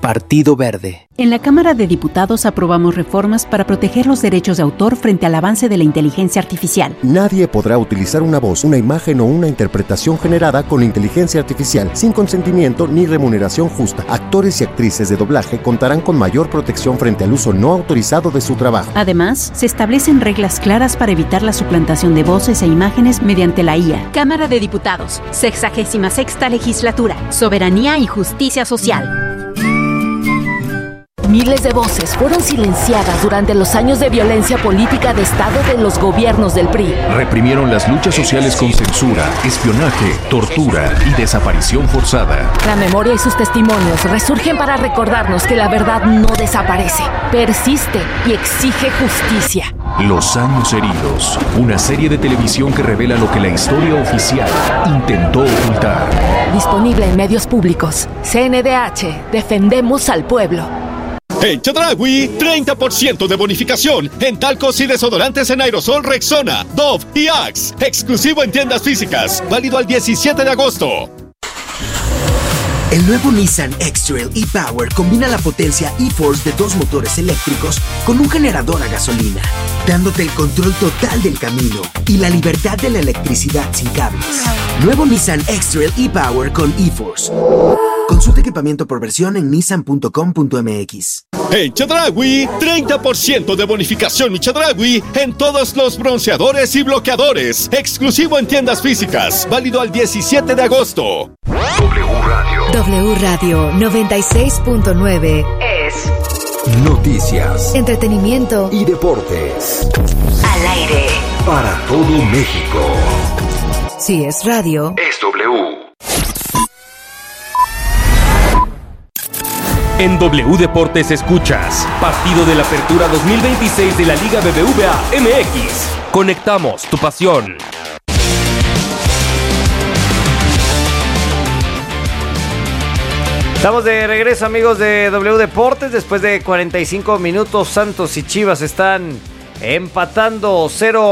Partido Verde. En la Cámara de Diputados aprobamos reformas para proteger los derechos de autor frente al avance de la inteligencia artificial. Nadie podrá utilizar una voz, una imagen o una interpretación generada con inteligencia artificial sin consentimiento ni remuneración justa. Actores y actrices de doblaje contarán con mayor protección frente al uso no autorizado de su trabajo. Además, se establecen reglas claras para evitar la suplantación de voces e imágenes mediante la IA. Cámara de Diputados, 66ª Legislatura, Soberanía y Justicia Social. Miles de voces fueron silenciadas durante los años de violencia política de Estado de los gobiernos del PRI. Reprimieron las luchas sociales con censura, espionaje, tortura y desaparición forzada. La memoria y sus testimonios resurgen para recordarnos que la verdad no desaparece, persiste y exige justicia. Los años heridos, una serie de televisión que revela lo que la historia oficial intentó ocultar. Disponible en medios públicos. CNDH, defendemos al pueblo. En Chedraui, 30% de bonificación en talcos y desodorantes en aerosol Rexona, Dove y Axe. Exclusivo en tiendas físicas. Válido al 17 de agosto. El nuevo Nissan X-Trail e-Power combina la potencia e-Force de 2 motores eléctricos con un generador a gasolina, dándote el control total del camino y la libertad de la electricidad sin cables. Nuevo Nissan X-Trail e-Power con e-Force. Consulta equipamiento por versión en nissan.com.mx. En Chedraui, 30% de bonificación Mi Chedraui en todos los bronceadores y bloqueadores. Exclusivo en tiendas físicas. Válido al 17 de agosto. W Radio 96.9 es noticias, entretenimiento y deportes. Al aire. Para todo México. Si es radio, es W. En W Deportes escuchas partido de la Apertura 2026 de la Liga BBVA MX. Conectamos tu pasión. Estamos de regreso, amigos de W Deportes. Después de 45 minutos, Santos y Chivas están empatando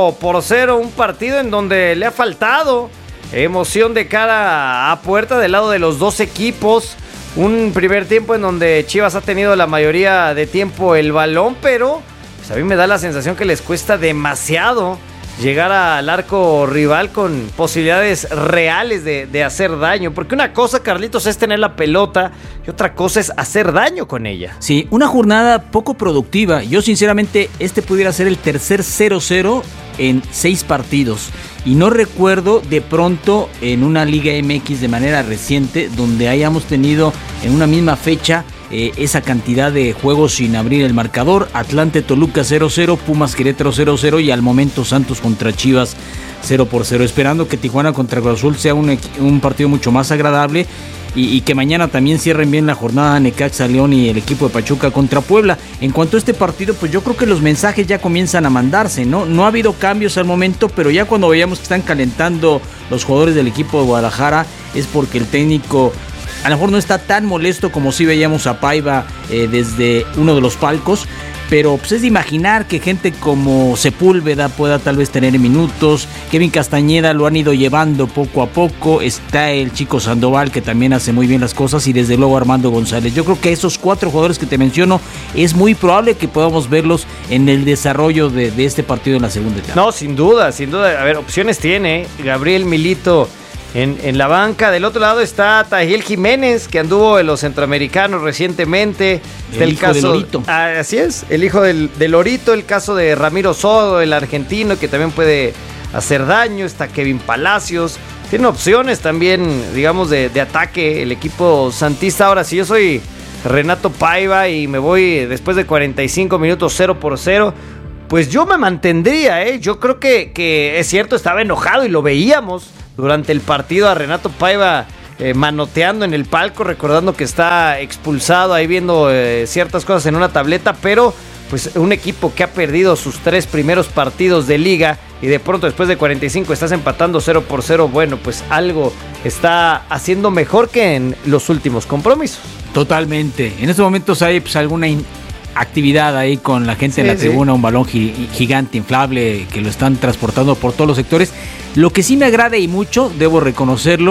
0-0. Un partido en donde le ha faltado emoción de cara a puerta del lado de los dos equipos. Un primer tiempo en donde Chivas ha tenido la mayoría de tiempo el balón, pero pues a mí me da la sensación que les cuesta demasiado llegar al arco rival con posibilidades reales de hacer daño. Porque una cosa, Carlitos, es tener la pelota y otra cosa es hacer daño con ella. Sí, una jornada poco productiva. Yo sinceramente pudiera ser el tercer 0-0 en 6 partidos. Y no recuerdo de pronto en una Liga MX de manera reciente donde hayamos tenido en una misma fecha esa cantidad de juegos sin abrir el marcador. Atlante-Toluca 0-0, Pumas-Querétaro 0-0 y al momento Santos contra Chivas 0-0. Esperando que Tijuana contra Cruz Azul sea un partido mucho más agradable y que mañana también cierren bien la jornada Necaxa, León y el equipo de Pachuca contra Puebla. En cuanto a este partido, pues yo creo que los mensajes ya comienzan a mandarse, ¿no? No ha habido cambios al momento, pero ya cuando veíamos que están calentando los jugadores del equipo de Guadalajara es porque el técnico a lo mejor no está tan molesto como si veíamos a Paiva desde uno de los palcos, pero pues es de imaginar que gente como Sepúlveda pueda tal vez tener minutos. Kevin Castañeda lo han ido llevando poco a poco. Está el chico Sandoval, que también hace muy bien las cosas, y desde luego Armando González. Yo creo que esos 4 jugadores que te menciono es muy probable que podamos verlos en el desarrollo de este partido en la segunda etapa. No, sin duda. A ver, opciones tiene Gabriel Milito en la banca. Del otro lado está Tahiel Jiménez, que anduvo en los centroamericanos recientemente. El hijo del Lorito. Así es, el hijo del Lorito. El caso de Ramiro Sodo, el argentino, que también puede hacer daño. Está Kevin Palacios. Tiene opciones también, digamos, de ataque el equipo santista. Ahora, si yo soy Renato Paiva y me voy después de 45 minutos 0-0, pues yo me mantendría, Yo creo que es cierto, estaba enojado y lo veíamos durante el partido a Renato Paiva manoteando en el palco, recordando que está expulsado, ahí viendo ciertas cosas en una tableta, pero pues un equipo que ha perdido sus 3 primeros partidos de liga y de pronto después de 45 estás empatando 0-0, bueno, pues algo está haciendo mejor que en los últimos compromisos. Totalmente. En estos momentos hay pues alguna actividad ahí con la gente en la tribuna, un balón gigante, inflable, que lo están transportando por todos los sectores. Lo que sí me agrada y mucho, debo reconocerlo,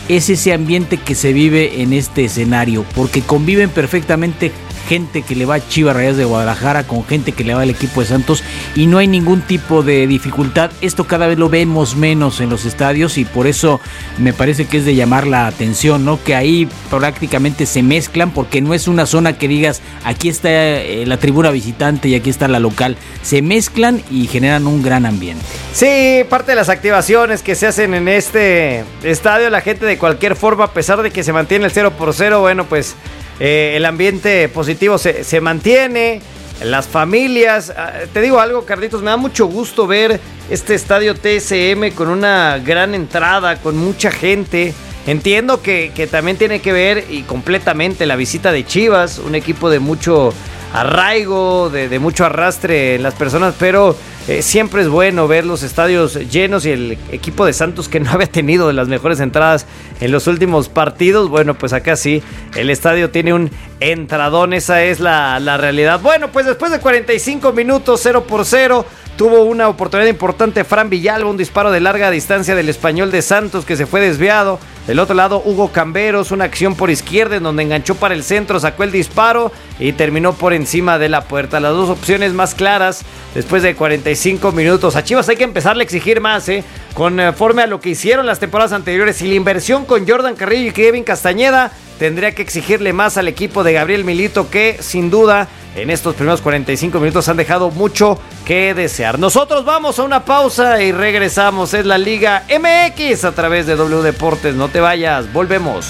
es ese ambiente que se vive en este escenario, porque conviven perfectamente gente que le va a Chivas Rayadas de Guadalajara con gente que le va al equipo de Santos y no hay ningún tipo de dificultad. Esto cada vez lo vemos menos en los estadios y por eso me parece que es de llamar la atención, ¿no? Que ahí prácticamente se mezclan, porque no es una zona que digas aquí está la tribuna visitante y aquí está la local. Se mezclan y generan un gran ambiente. Sí, parte de las activaciones que se hacen en este estadio, la gente de cualquier forma, a pesar de que se mantiene el 0-0, bueno, pues el ambiente positivo se mantiene, las familias. Te digo algo, Carlitos, me da mucho gusto ver este estadio TSM con una gran entrada, con mucha gente. Entiendo que también tiene que ver y completamente la visita de Chivas, un equipo de mucho arraigo, de mucho arrastre en las personas, pero siempre es bueno ver los estadios llenos y el equipo de Santos, que no había tenido de las mejores entradas en los últimos partidos, bueno, pues acá sí, el estadio tiene un entradón, esa es la realidad. Bueno, pues después de 45 minutos, 0-0, tuvo una oportunidad importante Fran Villalba, un disparo de larga distancia del Español de Santos que se fue desviado. Del otro lado, Hugo Camberos, una acción por izquierda en donde enganchó para el centro, sacó el disparo y terminó por encima de la puerta. Las dos opciones más claras después de 45 minutos. A Chivas hay que empezarle a exigir más, conforme a lo que hicieron las temporadas anteriores. Y la inversión con Jordan Carrillo y Kevin Castañeda, tendría que exigirle más al equipo de Gabriel Milito, que sin duda en estos primeros 45 minutos han dejado mucho que desear. Nosotros vamos a una pausa y regresamos. Es la Liga MX a través de W Deportes. No te vayas, volvemos.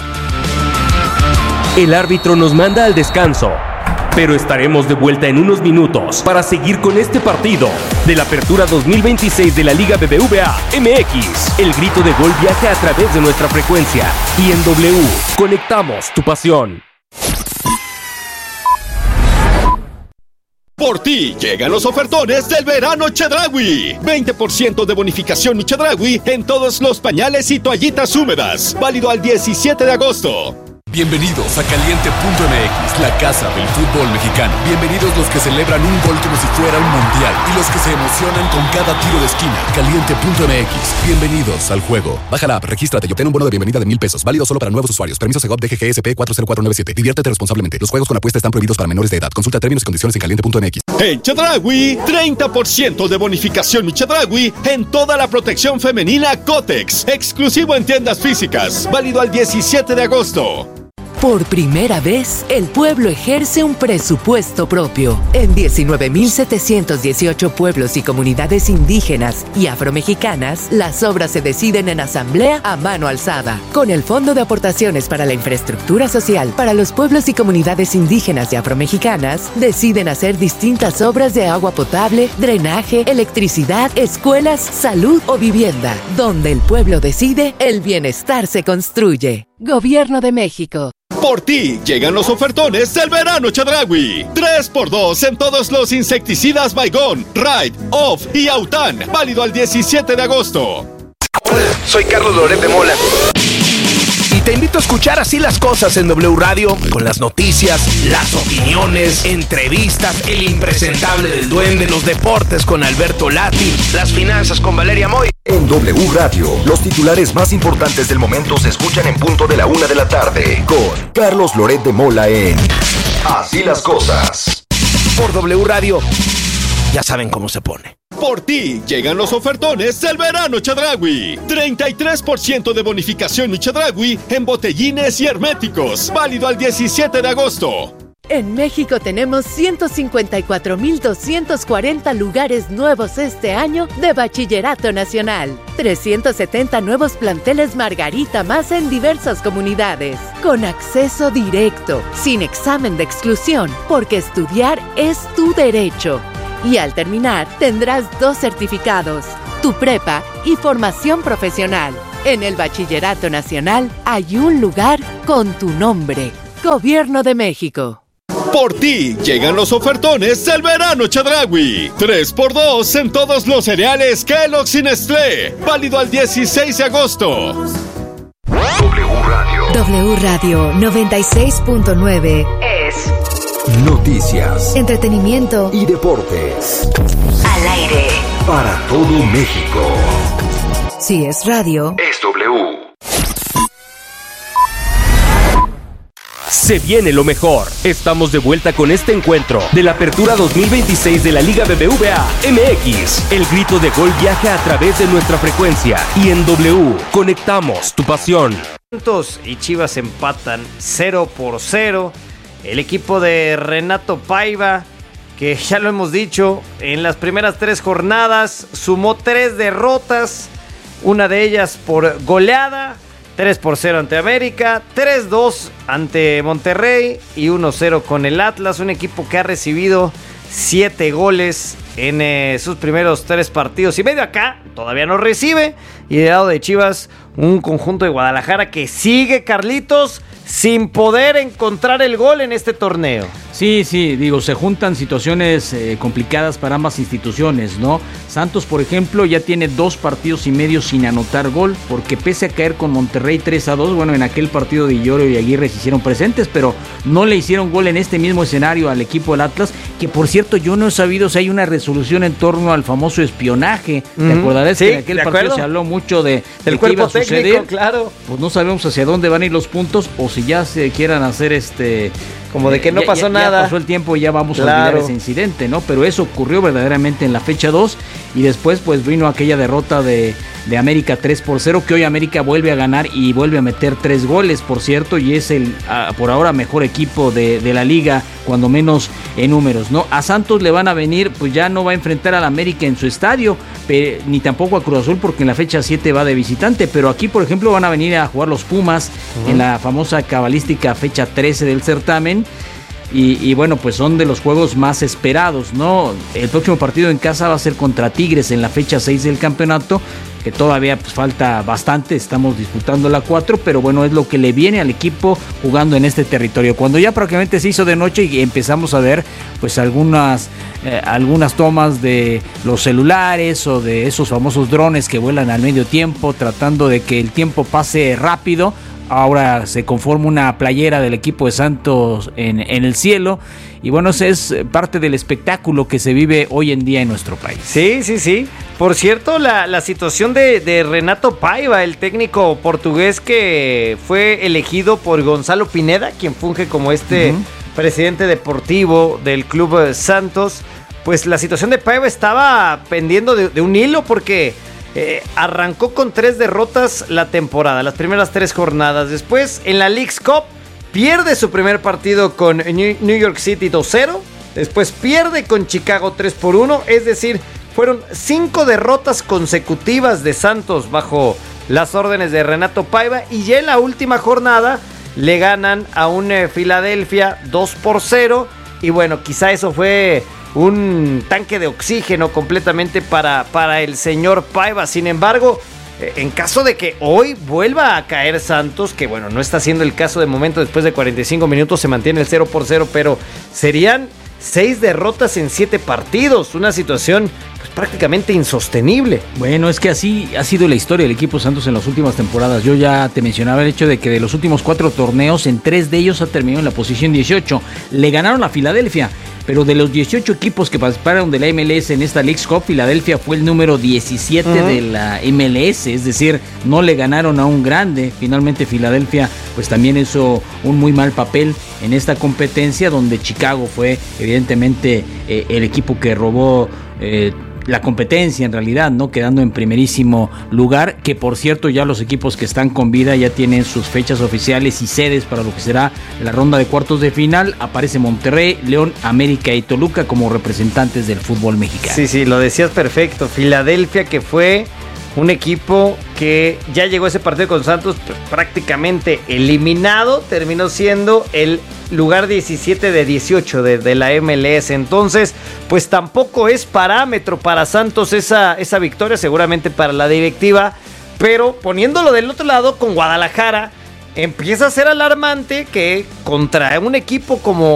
El árbitro nos manda al descanso, pero estaremos de vuelta en unos minutos para seguir con este partido de la Apertura 2026 de la Liga BBVA MX. El grito de gol viaja a través de nuestra frecuencia y en W conectamos tu pasión. Por ti llegan los ofertones del verano Chedraui. 20% de bonificación mi Chedraui en todos los pañales y toallitas húmedas. Válido al 17 de agosto. Bienvenidos a Caliente.mx, la casa del fútbol mexicano. Bienvenidos los que celebran un gol como si fuera un mundial y los que se emocionan con cada tiro de esquina. Caliente.mx, bienvenidos al juego. Baja la app, regístrate y obtén un bono de bienvenida de 1,000 pesos. Válido solo para nuevos usuarios. Permiso Segov DGGSP 40497. Diviértete responsablemente. Los juegos con apuesta están prohibidos para menores de edad. Consulta términos y condiciones en Caliente.mx. En Chedraui, 30% de bonificación mi Chedraui en toda la protección femenina Kotex. Exclusivo en tiendas físicas. Válido al 17 de agosto. Por primera vez, el pueblo ejerce un presupuesto propio. En 19.718 pueblos y comunidades indígenas y afromexicanas, las obras se deciden en asamblea a mano alzada. Con el Fondo de Aportaciones para la Infraestructura Social para los pueblos y comunidades indígenas y afromexicanas, deciden hacer distintas obras de agua potable, drenaje, electricidad, escuelas, salud o vivienda. Donde el pueblo decide, el bienestar se construye. Gobierno de México. Por ti llegan los ofertones del verano Chedraui. 3x2 en todos los insecticidas Baygon, Ride, Off y Autan. Válido al 17 de agosto. Hola, soy Carlos Loret de Mola. Y te invito a escuchar Así las Cosas en W Radio, con las noticias, las opiniones, entrevistas, el impresentable del Duende, los deportes con Alberto Lati, las finanzas con Valeria Moy. En W Radio, los titulares más importantes del momento se escuchan en punto de la 1 de la tarde, con Carlos Loret de Mola en Así las Cosas. Por W Radio, ya saben cómo se pone. Por ti llegan los ofertones del verano Chedraui. 33% de bonificación mi Chedraui en botellines y herméticos. Válido al 17 de agosto. En México tenemos 154.240 lugares nuevos este año de Bachillerato Nacional. 370 nuevos planteles Margarita más en diversas comunidades. Con acceso directo, sin examen de exclusión, porque estudiar es tu derecho. Y al terminar, tendrás 2 certificados, tu prepa y formación profesional. En el Bachillerato Nacional hay un lugar con tu nombre. Gobierno de México. Por ti llegan los ofertones del verano Chedraui. 3x2 en todos los cereales Kellogg's y Nestlé. Válido al 16 de agosto. W Radio. W Radio 96.9 es Noticias, entretenimiento y deportes. Al aire. Para todo México. Si es radio, es W. Se viene lo mejor. Estamos de vuelta con este encuentro de la Apertura 2026 de la Liga BBVA MX. El grito de gol viaja a través de nuestra frecuencia y en W conectamos tu pasión. Santos y Chivas empatan 0-0. El equipo de Renato Paiva, que ya lo hemos dicho, en las primeras 3 jornadas sumó 3 derrotas, una de ellas por goleada, 3-0 ante América, 3-2 ante Monterrey y 1-0 con el Atlas, un equipo que ha recibido 7 goles en sus primeros 3 partidos y medio. Acá todavía no recibe, y del lado de Chivas, un conjunto de Guadalajara que sigue, Carlitos, sin poder encontrar el gol en este torneo. Sí, digo, se juntan situaciones complicadas para ambas instituciones, ¿no? Santos, por ejemplo, ya tiene 2 partidos y medio sin anotar gol, porque pese a caer con Monterrey 3-2, bueno, en aquel partido de Llorio y Aguirre se hicieron presentes, pero no le hicieron gol en este mismo escenario al equipo del Atlas, que por cierto yo no he sabido si hay una resolución en torno al famoso espionaje. ¿Te acordarás que en aquel partido se habló mucho del cuerpo técnico? Claro. Pues no sabemos hacia dónde van a ir los puntos, o si ya se quieran hacer como de que no pasó nada. Ya pasó el tiempo y ya vamos a olvidar ese incidente, ¿no? Pero eso ocurrió verdaderamente en la fecha 2 y después pues vino aquella derrota de América 3-0, que hoy América vuelve a ganar y vuelve a meter 3 goles, por cierto, y es el por ahora mejor equipo de la liga, cuando menos en números, ¿no? A Santos le van a venir, pues ya no va a enfrentar al América en su estadio, ni tampoco a Cruz Azul, porque en la fecha 7 va de visitante, pero aquí, por ejemplo, van a venir a jugar los Pumas en la famosa cabalística fecha 13 del certamen. Y bueno, pues son de los juegos más esperados, ¿no? El próximo partido en casa va a ser contra Tigres en la fecha 6 del campeonato, que todavía pues falta bastante, estamos disputando la 4, pero bueno, es lo que le viene al equipo jugando en este territorio. Cuando ya prácticamente se hizo de noche y empezamos a ver pues algunas tomas de los celulares o de esos famosos drones que vuelan al medio tiempo, tratando de que el tiempo pase rápido. Ahora se conforma una playera del equipo de Santos en el cielo. Y bueno, ese es parte del espectáculo que se vive hoy en día en nuestro país. Sí. Por cierto, la situación de Renato Paiva, el técnico portugués que fue elegido por Gonzalo Pineda, quien funge como presidente deportivo del club Santos, pues la situación de Paiva estaba pendiendo de un hilo, porque arrancó con 3 derrotas la temporada, las primeras 3 jornadas. Después, en la Leagues Cup, pierde su primer partido con New York City 2-0. Después pierde con Chicago 3-1. Es decir, fueron 5 derrotas consecutivas de Santos bajo las órdenes de Renato Paiva. Y ya en la última jornada le ganan a un Philadelphia 2-0. Y bueno, quizá eso fue un tanque de oxígeno completamente para el señor Paiva. Sin embargo, en caso de que hoy vuelva a caer Santos, que bueno, no está siendo el caso de momento, después de 45 minutos se mantiene el 0-0, pero serían 6 derrotas en 7 partidos, una situación pues prácticamente insostenible. Bueno, es que así ha sido la historia del equipo Santos en las últimas temporadas. Yo ya te mencionaba el hecho de que de los últimos 4 torneos, en 3 de ellos ha terminado en la posición 18. Le ganaron a Filadelfia, pero de los 18 equipos que participaron de la MLS en esta Leagues Cup, Filadelfia fue el número 17 de la MLS, es decir, no le ganaron a un grande. Finalmente Filadelfia pues también hizo un muy mal papel en esta competencia, donde Chicago fue evidentemente el equipo que robó la competencia en realidad, ¿no? Quedando en primerísimo lugar, que por cierto ya los equipos que están con vida ya tienen sus fechas oficiales y sedes para lo que será la ronda de cuartos de final. Aparece Monterrey, León, América y Toluca como representantes del fútbol mexicano. Sí, lo decías perfecto. Filadelfia, que fue un equipo que ya llegó a ese partido con Santos prácticamente eliminado, terminó siendo el lugar 17 de 18 de la MLS. Entonces, pues tampoco es parámetro para Santos esa victoria, seguramente para la directiva, pero poniéndolo del otro lado con Guadalajara, empieza a ser alarmante que contra un equipo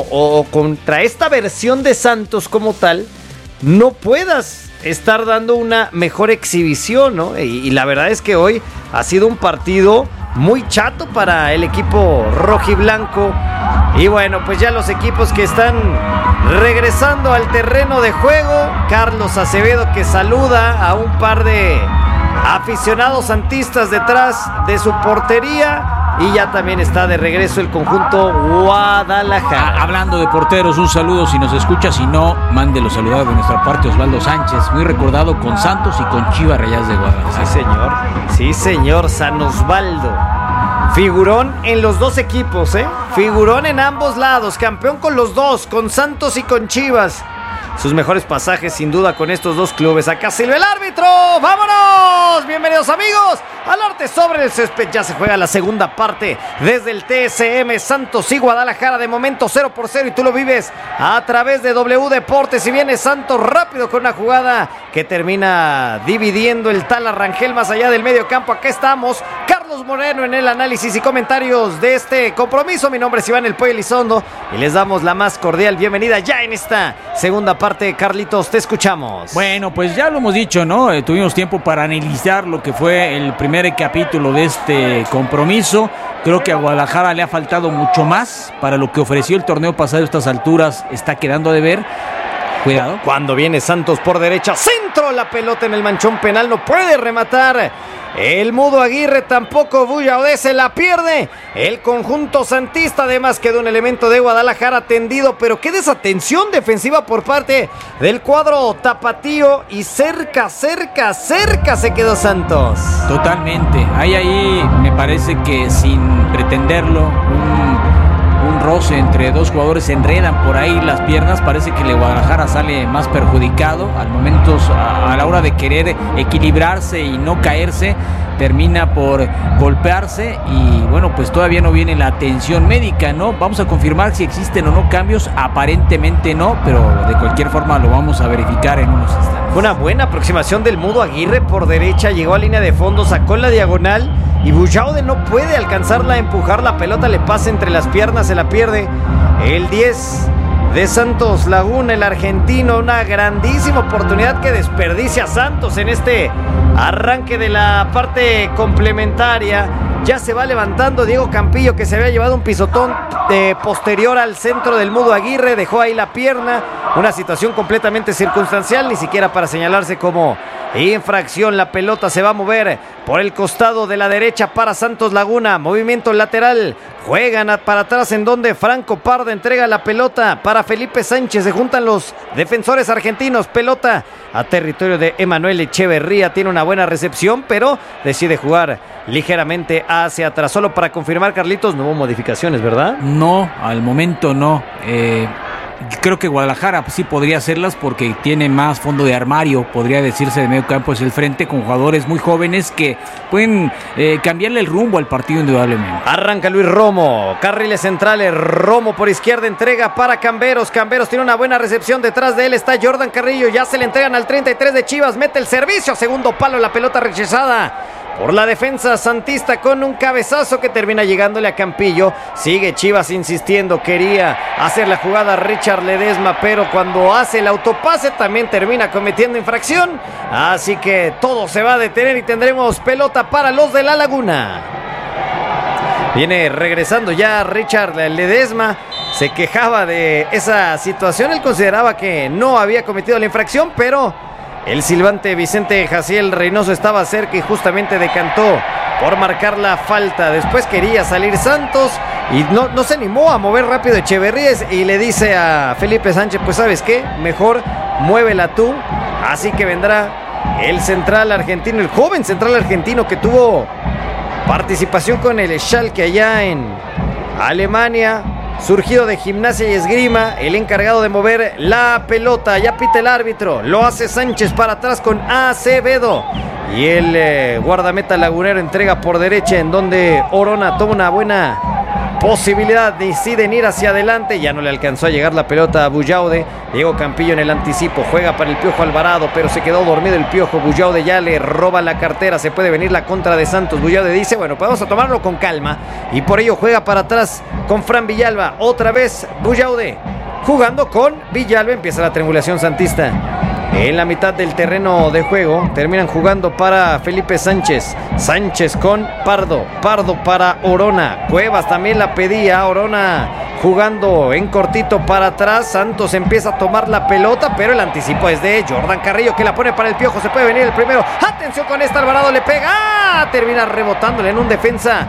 o contra esta versión de Santos como tal, no puedas estar dando una mejor exhibición, ¿no? Y la verdad es que hoy ha sido un partido muy chato para el equipo rojiblanco. Y bueno, pues ya los equipos que están regresando al terreno de juego. Carlos Acevedo, que saluda a un par de aficionados santistas detrás de su portería. y ya también está de regreso el conjunto Guadalajara. Hablando de porteros, un saludo si nos escucha, si no, mándelo saludar de nuestra parte Osvaldo Sánchez, muy recordado con Santos y con Chivas Rayadas de Guadalajara. Sí señor, San Osvaldo. Figurón en los dos equipos, figurón en ambos lados, campeón con los dos, con Santos y con Chivas. Sus mejores pasajes sin duda con estos dos clubes. Acá silba el árbitro. ¡Vámonos! Bienvenidos amigos al Arte sobre el Césped. Ya se juega la segunda parte desde el TSM Santos y Guadalajara. De momento 0-0 y tú lo vives a través de W Deportes. Y viene Santos rápido con una jugada que termina dividiendo el tal Rangel más allá del medio campo. Acá estamos, Carlos Moreno en el análisis y comentarios de este compromiso. Mi nombre es Iván El Pollo Elizondo y les damos la más cordial bienvenida ya en esta segunda parte. Carlitos, te escuchamos. Bueno, pues ya lo hemos dicho, ¿no? Tuvimos tiempo para analizar lo que fue el primer capítulo de este compromiso. Creo que a Guadalajara le ha faltado mucho más para lo que ofreció el torneo pasado. A estas alturas está quedando de ver. Cuidado. Cuando viene Santos por derecha, centro, la pelota en el manchón penal, no puede rematar el Mudo Aguirre, tampoco Buyaudé, se la pierde el conjunto santista. Además quedó un elemento de Guadalajara tendido, pero qué desatención defensiva por parte del cuadro tapatío y cerca se quedó Santos. Totalmente, ahí me parece que sin pretenderlo, un roce entre dos jugadores, se enredan por ahí las piernas. Parece que el Guadalajara sale más perjudicado al momento, a la hora de querer equilibrarse y no caerse, termina por golpearse. Y bueno, pues todavía no viene la atención médica, ¿no? Vamos a confirmar si existen o no cambios. Aparentemente no, pero de cualquier forma lo vamos a verificar en unos instantes. Una buena aproximación del Mudo Aguirre por derecha, llegó a línea de fondo, sacó la diagonal y Buyaudé no puede alcanzarla a empujar. La pelota le pasa entre las piernas, se la pierde el 10 de Santos Laguna, el argentino. Una grandísima oportunidad que desperdicia Santos en este arranque de la parte complementaria. Ya se va levantando Diego Campillo, que se había llevado un pisotón posterior al centro del Mudo Aguirre, dejó ahí la pierna. Una situación completamente circunstancial, ni siquiera para señalarse como infracción. La pelota se va a mover por el costado de la derecha para Santos Laguna. Movimiento lateral. Juegan para atrás en donde Franco Pardo entrega la pelota para Felipe Sánchez. Se juntan los defensores argentinos. Pelota a territorio de Emanuel Echeverría. Tiene una buena recepción, pero decide jugar ligeramente hacia atrás. Solo para confirmar, Carlitos, no hubo modificaciones, ¿verdad? No, al momento no. Creo que Guadalajara sí podría hacerlas porque tiene más fondo de armario, podría decirse, de medio campo hacia el frente, con jugadores muy jóvenes que pueden cambiarle el rumbo al partido indudablemente. Arranca Luis Romo, carriles centrales, Romo por izquierda, entrega para Camberos. Camberos tiene una buena recepción, detrás de él está Jordan Carrillo, ya se le entregan al 33 de Chivas, mete el servicio, segundo palo, la pelota rechazada por la defensa santista con un cabezazo que termina llegándole a Campillo. Sigue Chivas insistiendo, quería hacer la jugada Richard Ledesma, pero cuando hace el autopase también termina cometiendo infracción. Así que todo se va a detener y tendremos pelota para los de La Laguna. Viene regresando ya Richard Ledesma. Se quejaba de esa situación, él consideraba que no había cometido la infracción, pero el silbante Vicente Jaciel Reynoso estaba cerca y justamente decantó por marcar la falta. Después quería salir Santos y no se animó a mover rápido Echeverría y le dice a Felipe Sánchez, pues ¿sabes qué? Mejor muévela tú. Así que vendrá el central argentino, el joven central argentino que tuvo participación con el Schalke allá en Alemania. Surgido de Gimnasia y Esgrima, el encargado de mover la pelota. Ya pita el árbitro, lo hace Sánchez para atrás con Acevedo. Y el guardameta lagunero entrega por derecha, en donde Orona toma una buena posibilidad, deciden ir hacia adelante. Ya no le alcanzó a llegar la pelota a Buyaudé. Diego Campillo en el anticipo, juega para el Piojo Alvarado, pero se quedó dormido el Piojo. Buyaudé ya le roba la cartera, se puede venir la contra de Santos. Buyaudé dice, bueno, pues vamos a tomarlo con calma, y por ello juega para atrás con Fran Villalba. Otra vez Buyaudé jugando con Villalba, empieza la triangulación santista. En la mitad del terreno de juego terminan jugando para Felipe Sánchez. Sánchez con Pardo. Pardo para Orona. Cuevas también la pedía. Orona jugando en cortito para atrás. Santos empieza a tomar la pelota, pero el anticipo es de Jordan Carrillo, que la pone para el Piojo. Se puede venir el primero. Atención con esta, Alvarado le pega. Termina rebotándole en un defensa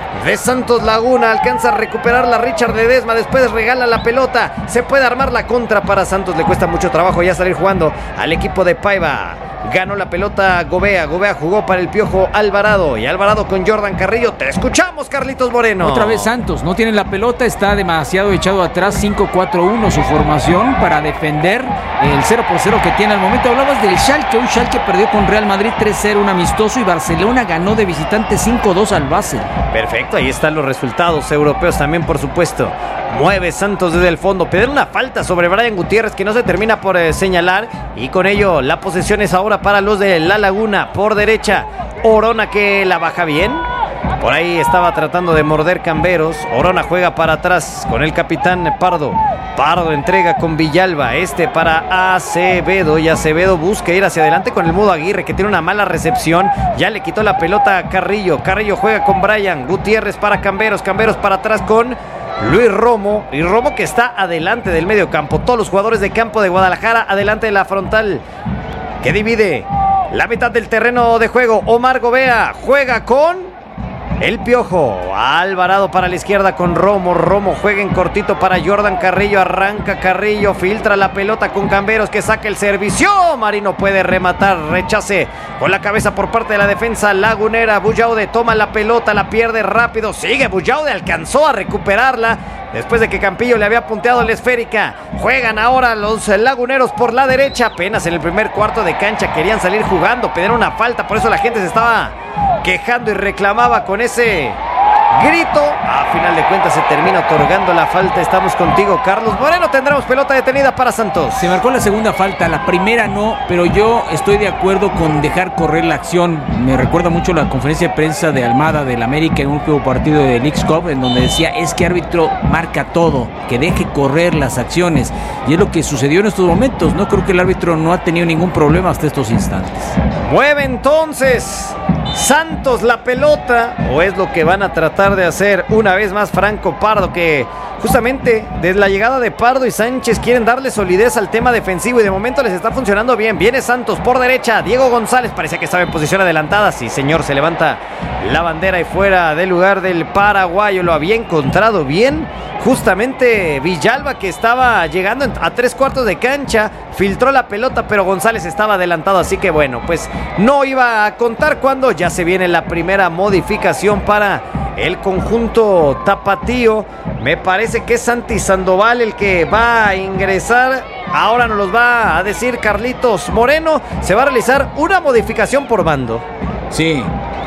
de Santos Laguna. Alcanza a recuperar la Richard Ledesma, después regala la pelota. Se puede armar la contra para Santos, le cuesta mucho trabajo ya salir jugando al equipo de Paiva. Ganó la pelota Gobea jugó para el Piojo Alvarado, y Alvarado con Jordan Carrillo. Te escuchamos, Carlitos Moreno. Otra vez Santos, no tiene la pelota, está demasiado echado atrás, 5-4-1 su formación para defender el 0-0 que tiene al momento. Hablabas del Schalke, un Schalke perdió con Real Madrid 3-0, un amistoso, y Barcelona ganó de visitante 5-2 al Basel. Perfecto, ahí están los resultados europeos también, por supuesto. Mueve Santos desde el fondo, pedir una falta sobre Brian Gutiérrez que no se termina por señalar, y con ello la posesión es ahora para los de La Laguna. Por derecha, Orona que la baja bien. Por ahí estaba tratando de morder Camberos. Orona juega para atrás con el capitán Pardo. Pardo entrega con Villalba, para Acevedo, y Acevedo busca ir hacia adelante con el Mudo Aguirre, que tiene una mala recepción. Ya le quitó la pelota a Carrillo. Carrillo juega con Brian Gutiérrez para Camberos. Camberos para atrás con Luis Romo. Y Romo que está adelante del medio campo. Todos los jugadores de campo de Guadalajara adelante de la frontal que divide la mitad del terreno de juego. Omar Gobea juega con el Piojo. Alvarado para la izquierda con Romo. Romo juega en cortito para Jordan Carrillo. Arranca Carrillo, filtra la pelota con Camberos que saca el servicio. Marino puede rematar, rechace con la cabeza por parte de la defensa lagunera. Bullaude toma la pelota, la pierde rápido. Sigue Bullaude, alcanzó a recuperarla después de que Campillo le había punteado la esférica. Juegan ahora los laguneros por la derecha. Apenas en el primer cuarto de cancha querían salir jugando, pedir una falta, por eso la gente se estaba quejando y reclamaba con ese grito. A final de cuentas se termina otorgando la falta. Estamos contigo, Carlos Moreno. Tendremos pelota detenida para Santos. Se marcó la segunda falta, la primera no, pero yo estoy de acuerdo con dejar correr la acción. Me recuerda mucho la conferencia de prensa de Almada del América en un último partido de Leagues Cup, en donde decía, es que árbitro marca todo, que deje correr las acciones, y es lo que sucedió en estos momentos. No creo que el árbitro no ha tenido ningún problema hasta estos instantes. Mueve entonces Santos la pelota, o es lo que van a tratar de hacer una vez más Franco Pardo, que justamente desde la llegada de Pardo y Sánchez quieren darle solidez al tema defensivo, y de momento les está funcionando bien. Viene Santos por derecha, Diego González parecía que estaba en posición adelantada. Sí, señor, se levanta la bandera y fuera del lugar del paraguayo. Lo había encontrado bien justamente Villalba, que estaba llegando a 3/4 de cancha, filtró la pelota, pero González estaba adelantado, así que bueno, pues no iba a contar cuando ya se viene la primera modificación para el conjunto tapatío. Me parece que es Santi Sandoval el que va a ingresar. Ahora nos los va a decir Carlitos Moreno. Se va a realizar una modificación por bando. Sí.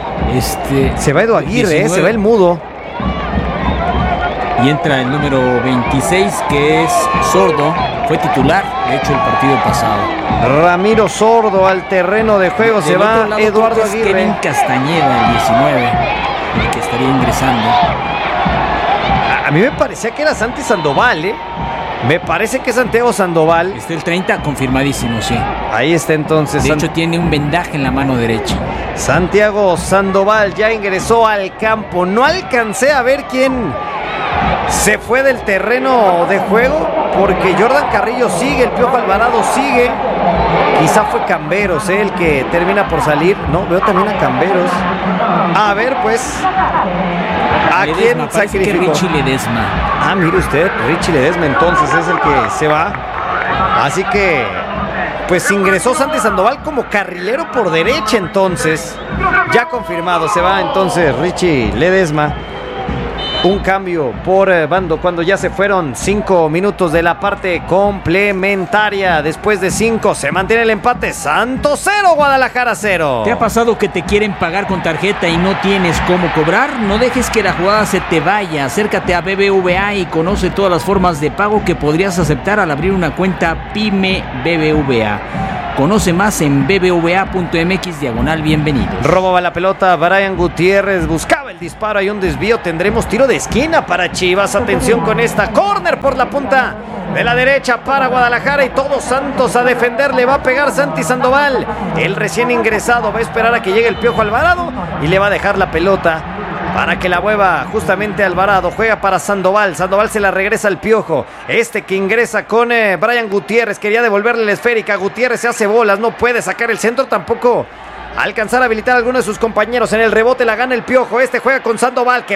Se va Edu Aguirre, se va el Mudo. Y entra el número 26, que es Sordo. Fue titular, de hecho, el partido pasado. Ramiro Sordo al terreno de juego. Se va Eduardo Aguirre. Kevin Castañeda, el 19, el que estaría ingresando. A mí me parecía que era Santi Sandoval, ¿eh? Me parece que es Santiago Sandoval. Está el 30, confirmadísimo, sí. Ahí está entonces. De hecho, tiene un vendaje en la mano derecha. Santiago Sandoval ya ingresó al campo. No alcancé a ver quién se fue del terreno de juego, porque Jordan Carrillo sigue, el Piojo Alvarado sigue. Quizá fue Camberos, el que termina por salir. No, veo también a Camberos. A ver, pues, ¿a quién sacrificó? Richie Ledesma. Ah, mire usted, Richie Ledesma entonces es el que se va. Así que, pues ingresó Santi Sandoval como carrilero por derecha entonces. Ya confirmado, se va entonces Richie Ledesma. Un cambio por bando cuando ya se fueron 5 minutos de la parte complementaria. Después de 5 se mantiene el empate. Santos 0, Guadalajara 0. ¿Te ha pasado que te quieren pagar con tarjeta y no tienes cómo cobrar? No dejes que la jugada se te vaya. Acércate a BBVA y conoce todas las formas de pago que podrías aceptar al abrir una cuenta PYME BBVA. Conoce más en bbva.mx/bienvenido. Robaba la pelota Brian Gutiérrez, buscaba el disparo, hay un desvío, tendremos tiro de esquina para Chivas. Atención con esta, córner por la punta de la derecha para Guadalajara, y todo Santos a defender. Le va a pegar Santi Sandoval, el recién ingresado va a esperar a que llegue el Piojo Alvarado y le va a dejar la pelota para que la mueva justamente Alvarado. Juega para Sandoval. Sandoval se la regresa al Piojo. Que ingresa con Brian Gutiérrez. Quería devolverle la esférica. Gutiérrez se hace bolas. No puede sacar el centro tampoco. Alcanzar a habilitar a alguno de sus compañeros. En el rebote la gana el Piojo. Juega con Sandoval, que